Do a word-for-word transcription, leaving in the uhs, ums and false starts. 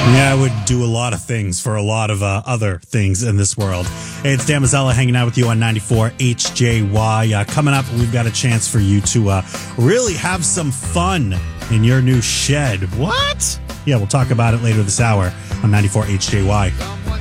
Yeah, I would do a lot of things for a lot of uh, other things in this world. Hey, it's Dan Mazzella hanging out with you on ninety-four H J Y. Uh, coming up, we've got a chance for you to uh, really have some fun in your new shed. What? Yeah, we'll talk about it later this hour on ninety-four H J Y.